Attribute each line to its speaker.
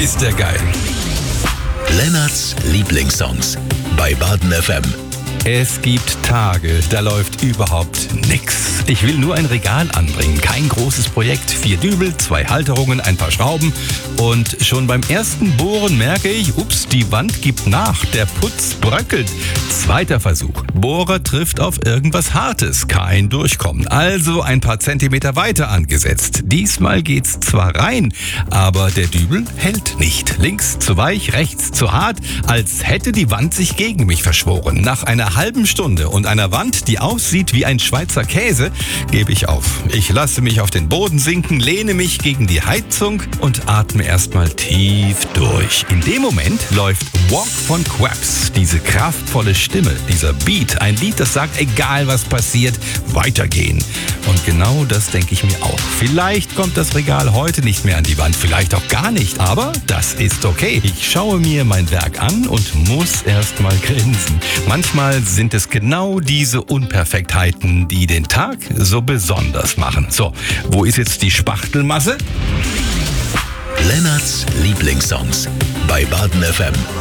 Speaker 1: ist der geil.
Speaker 2: Lennarts Lieblingssongs bei Baden FM.
Speaker 1: Es gibt Tage, da läuft überhaupt nix. Ich will nur ein Regal anbringen, kein großes Projekt. 4 Dübel, 2 Halterungen, ein paar Schrauben. Und schon beim ersten Bohren merke ich, ups, die Wand gibt nach, der Putz bröckelt. Zweiter Versuch. Bohrer trifft auf irgendwas Hartes, kein Durchkommen. Also ein paar Zentimeter weiter angesetzt. Diesmal geht's zwar rein, aber der Dübel hält nicht. Links zu weich, rechts zu hart, als hätte die Wand sich gegen mich verschworen. Nach einer halben Stunde und einer Wand, die aussieht wie ein Schweizer Käse, gebe ich auf. Ich lasse mich auf den Boden sinken, lehne mich gegen die Heizung und atme erstmal tief durch. In dem Moment läuft Walk von Quabs, diese kraftvolle Stimme, dieser Beat, ein Lied, das sagt, egal was passiert, weitergehen. Und genau das denke ich mir auch. Vielleicht kommt das Regal heute nicht mehr an die Wand, vielleicht auch gar nicht, aber das ist okay. Ich schaue mir mein Werk an und muss erstmal grinsen. Manchmal sind es genau diese Unperfektheiten, die den Tag so besonders machen. So, wo ist jetzt die Spachtelmasse?
Speaker 2: Lennarts Lieblingssongs bei Baden FM.